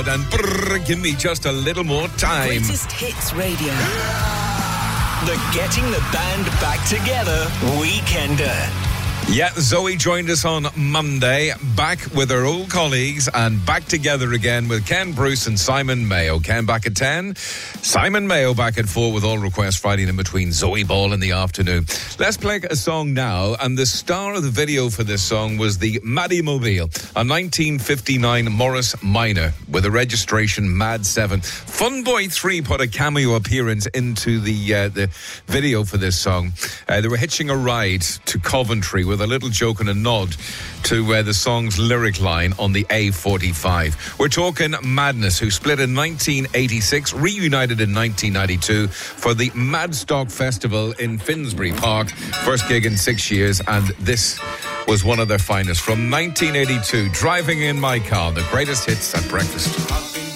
And give me just a little more time. Greatest Hits Radio. The Getting the Band Back Together Weekender. Yeah, Zoe joined us on Monday, back with her old colleagues and back together again with Ken Bruce and Simon Mayo. Ken back at 10, Simon Mayo back at 4 with all requests Friday in between, Zoe Ball in the afternoon. Let's play a song now, and the star of the video for this song was the Maddie Mobile, a 1959 Morris Minor with a registration Mad 7. Funboy 3 put a cameo appearance into the video for this song. They were hitching a ride to Coventry with a little joke and a nod to the song's lyric line on the A45. We're talking Madness, who split in 1986, reunited in 1992 for the Madstock Festival in Finsbury Park. First gig in 6 years, and this was one of their finest. From 1982, Driving in My Car, the greatest hits at breakfast.